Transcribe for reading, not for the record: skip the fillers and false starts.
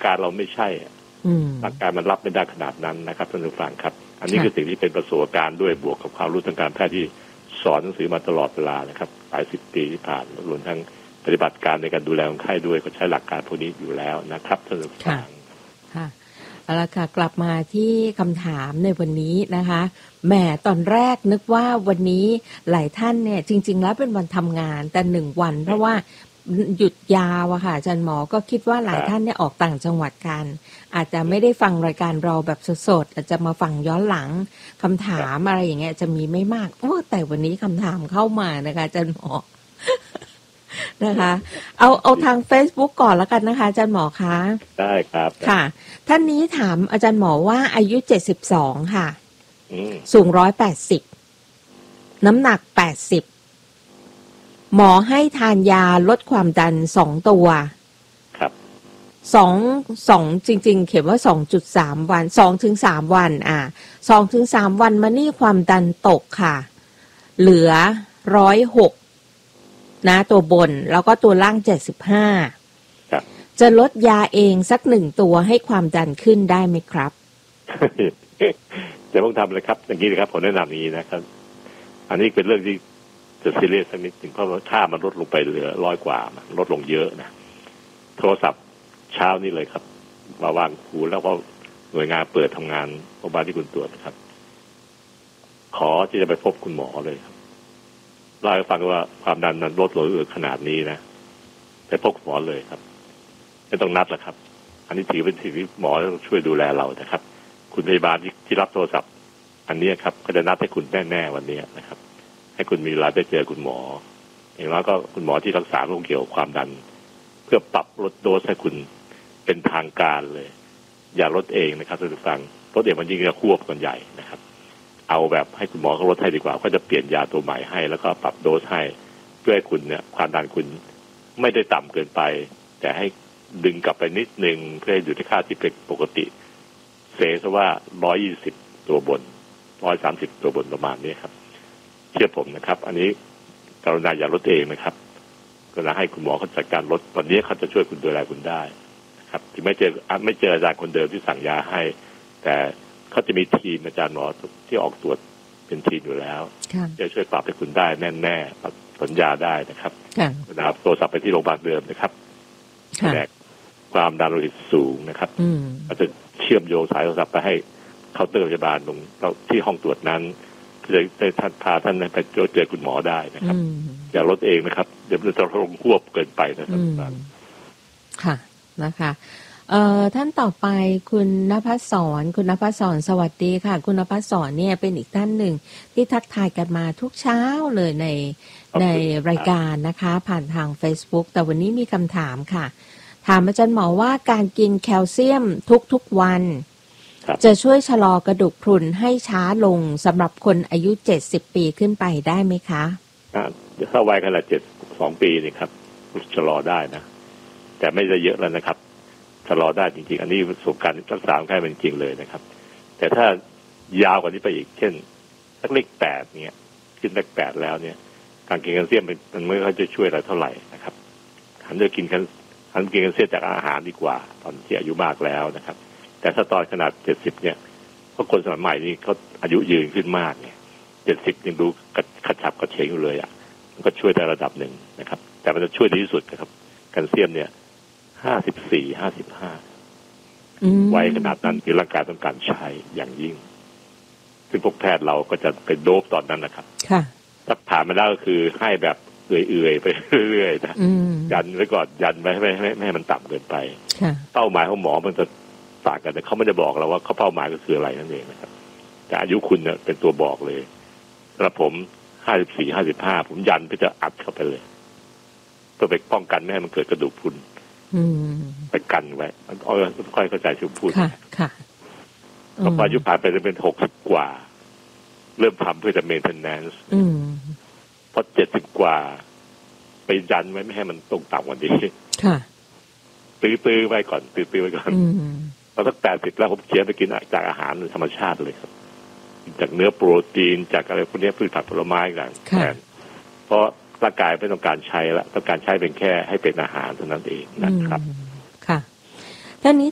การเราไม่ใช่ร่างกายมันรับไม่ได้ขนาดนั้นนะครับท่านผู้ฟังครับอันนี้คือสิ่งที่เป็นประสบการณ์ด้วยบวกกับความรู้ทางการแพทย์ที่สอนหนังสือมาตลอดเวลานะครับหลายสิบปีที่ผ่านรวมทั้งปฏิบัติการในการดูแลคนไข้ด้วยก็ใช้หลักการพวกนี้อยู่แล้วนะครับท่านผู้ฟังค่ะเอาละค่ะกลับมาที่คำถามในวันนี้นะคะแหมตอนแรกนึกว่าวันนี้หลายท่านเนี่ยจริงๆแล้วเป็นวันทำงานแต่1วันเพราะว่าหยุดยาวอะค่ะอาจารย์หมอก็คิดว่าหลายท่านเนี่ยออกต่างจังหวัดกันอาจจะไม่ได้ฟังรายการเราแบบสดๆอาจจะมาฟังย้อนหลังคำถามอะไรอย่างเงี้ยจะมีไม่มากแต่วันนี้คำถามเข้ามานะคะอาจารย์หมอนะคะเอาทาง Facebook ก่อนแล้วกันนะคะอาจารย์หมอคะได้ครับค่ะท่านนี้ถามอาจารย์หมอว่าอายุ72ค่ะสูง180น้ำหนัก80หมอให้ทานยาลดความดัน2ตัวครับ 2จริงๆเขียนว่า 2.3 วัน 2-3 วัน2-3 วันมานี่ความดันตกค่ะเหลือ106นะตัวบนแล้วก็ตัวล่าง75 ครับจะลดยาเองสัก1ตัวให้ความดันขึ้นได้ไหมครับจะต้องทำเลยครับอย่างนี้นะครับผมแนะนำนี้นะครับอันนี้เป็นเรื่องที่จะซีเรียสสักนิดนึงเพราะว่าค่ามันลดลงไปเหลือ100 กว่าลดลงเยอะนะโทรศัพท์เช้านี้เลยครับมาวางหูแล้วก็หน่วยงานเปิดทำงานโรงพยาบาลที่คุณตรวจนะครับขอที่จะไปพบคุณหมอเลยครับเล่าให้ฟังว่าความดันนั้นลดลงขนาดนี้นะไปพบคุณหมอเลยครับไม่ต้องนัดแล้วครับอันนี้ถือเป็นสิ่งที่หมอต้องช่วยดูแลเรานะครับคุณพยาบาลที่รับโทรศัพท์อันนี้ครับก็จะนัดให้คุณแน่ๆวันนี้นะครับให้คุณมีเวลาได้เจอคุณหมออย่างน้อยก็คุณหมอที่รักษาโรคเกี่ยวกับความดันเพื่อปรับลดโดสให้คุณเป็นทางการเลยอย่าลดเองนะครับท่านผู้ฟังลดเองมันยิ่งจะควบกันใหญ่นะครับเอาแบบให้คุณหมอเขาลดให้ดีกว่าก็จะเปลี่ยนยาตัวใหม่ให้แล้วก็ปรับโดสให้เพื่อให้คุณเนี่ยความดันคุณไม่ได้ต่ำเกินไปแต่ให้ดึงกลับไปนิดนึงเพื่อให้อยู่ในค่าที่เป็นปกติเสียซะว่า120ตัวบน130ตัวบนประมาณนี้ครับเชื่อผมนะครับอันนี้กรุณาอย่าลดเองนะครับกรุณาให้คุณหมอเขาจัดการลดตอนนี้เขาจะช่วยคุณดูแลคุณได้นะครับที่ไม่เจออาจารย์คนเดิมที่สั่งยาให้แต่เขาจะมีทีมอาจารย์หมอที่ออกตรวจเป็นทีมอยู่แล้วจะช่วยปรับให้คุณได้แน่ๆปรับสัญญาได้นะครับนะครับโทรศัพท์ไปที่โรงพยาบาลเดิมนะครับแบกความดันโลหิตสูงนะครับอาจจะเชื่อมโยงสายโทรศัพท์ไปให้เคาน์เตอร์พยาบาลตรงที่ห้องตรวจนั้นจะได้ท่านพาท่านไปเจอคุณหมอได้นะครับอย่าลดเองนะครับเดี๋ยวจะลงควบเกินไปนะครับค่ะนะคะท่านต่อไปคุณณภัสสรสวัสดีค่ะคุณณภัสสรเนี่ยเป็นอีกท่านหนึ่งที่ทักทายกันมาทุกเช้าเลยในรายการนะคะผ่านทาง Facebook แต่วันนี้มีคำถามค่ะถามอาจารย์หมอว่าการกินแคลเซียมทุกวันจะช่วยชะลอกระดูกพรุนให้ช้าลงสำหรับคนอายุ70 ปีขึ้นไปได้ไหมคะถ้าวัยขนาด72 ปีนี่ครับชะลอได้นะแต่ไม่ได้เยอะแล้วนะครับชะลอได้จริงๆอันนี้ประสบการณ์รักษาคนไข้เป็นจริงเลยนะครับแต่ถ้ายาวกว่านี้ไปอีกเช่นเลข8เนี่ยขึ้นเลข8แล้วเนี่ยการกินแคลเซียมมันไม่ค่อยจะช่วยอะไรเท่าไหร่นะครับหันไปกินแคลเซียมจากอาหารดีกว่าตอนที่อายุมากแล้วนะครับแต่ถ้าตอนขนาด70เนี่ยเพราะคนสมัยใหม่นี่เขาอายุยืนขึ้นมากเนี่ย70ยังดูกระฉับกระเฉงอยู่เลยมันก็ช่วยได้ระดับหนึ่งนะครับแต่มันจะช่วยดีที่สุดนะครับแคลเซียมเนี่ย54-55ไว้ขนาดนั้นคือร่างกายต้องการใช้อย่างยิ่งซึ่งพวกแพทย์เราก็จะเป็นโดบตอนนั้นนะครับถ้าผ่านมาแล้วก็คือให้แบบเอื่อยๆไปเรื่อยๆนะยันไว้ก่อนยันไว้ไม่ให้มันต่ำเกินไปเป้าหมายของหมอมันจะต่างกันแต่เขาไม่ได้บอกเราว่าเขาเป้าหมายก็คืออะไรนั่นเองนะครับแต่อายุคุณเนี่ยเป็นตัวบอกเลยสำหรับผม54-55ผมยันก็จะอัดเข้าไปเลยเพื่อไปป้องกันไม่ให้มันเกิดกระดูกพรุนไปกันไว้ค่อยเข้าใจที่ผมพูดค่ะพออายุผ่านไปจะเป็น60 กว่าเริ่มทำเพื่อจะ maintenance พอ70 กว่าไปยันไว้ไม่ให้มันตรงต่ำกว่านี้ตื้อไว้ก่อนตื้อไว้ก่อนพอสัก80แล้วผมเขียนไปกินจากอาหารธรรมชาติเลยครับจากเนื้อโปรตีนจากอะไรพวกนี้พืชผักผลไม้ต่างๆเพราะร่างกายไม่ต้องการใช้แล้วต้องการใช้เป็นแค่ให้เป็นอาหารเท่านั้นเองนะครับค่ะท่านนี้